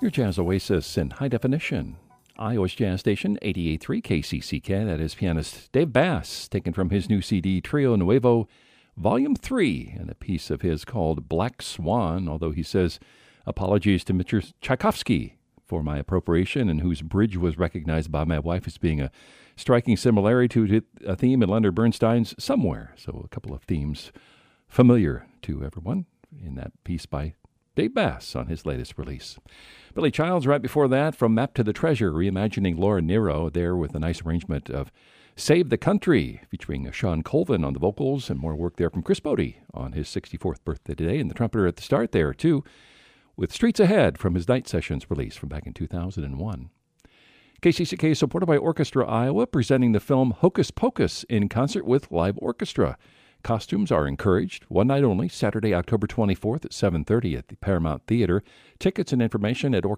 Your Jazz Oasis in high definition. Iowa's Jazz Station, 88.3 KCCK. That is pianist Dave Bass, taken from his new CD, Trio Nuevo, Volume 3, and a piece of his called Black Swan, although he says, apologies to Mr. Tchaikovsky for my appropriation, and whose bridge was recognized by my wife as being a striking similarity to a theme in Leonard Bernstein's Somewhere. So a couple of themes familiar to everyone in that piece by Dave Bass on his latest release. Billy Childs right before that, from Map to the Treasure, reimagining Laura Nyro there with a nice arrangement of Save the Country, featuring Sean Colvin on the vocals, and more work there from Chris Bodie on his 64th birthday today, and the trumpeter at the start there too, with Streets Ahead from his Night Sessions release from back in 2001. KCCK is supported by Orchestra Iowa, presenting the film Hocus Pocus in concert with live orchestra. Costumes are encouraged. One night only, Saturday, October 24th at 7:30 at the Paramount Theater. Tickets and information at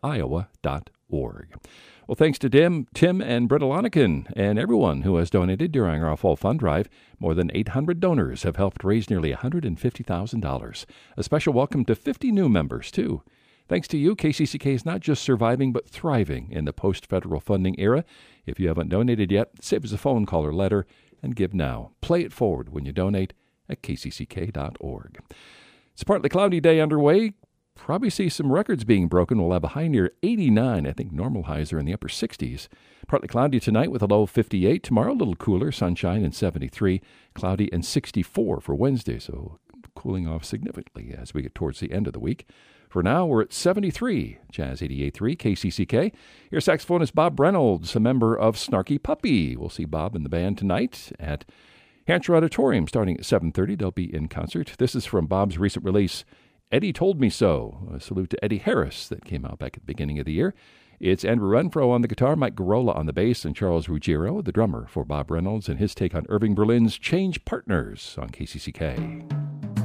orchestraiowa.org. Well, thanks to Tim and Britta Loniken and everyone who has donated during our fall fund drive. More than 800 donors have helped raise nearly $150,000. A special welcome to 50 new members, too. Thanks to you, KCCK is not just surviving, but thriving in the post-federal funding era. If you haven't donated yet, save us a phone call or letter and give now. Play it forward when you donate at kcck.org. It's a partly cloudy day underway. Probably see some records being broken. We'll have a high near 89. I think normal highs are in the upper 60s. Partly cloudy tonight with a low of 58. Tomorrow, a little cooler, sunshine and 73. Cloudy and 64 for Wednesday, so cooling off significantly as we get towards the end of the week. For now, we're at 73, Jazz 88.3 KCCK. Your saxophonist Bob Reynolds, a member of Snarky Puppy. We'll see Bob and the band tonight at Hampshire Auditorium starting at 7:30. They'll be in concert. This is from Bob's recent release, Eddie Told Me So. A salute to Eddie Harris that came out back at the beginning of the year. It's Andrew Renfro on the guitar, Mike Garola on the bass, and Charles Ruggiero, the drummer, for Bob Reynolds and his take on Irving Berlin's Change Partners on KCCK.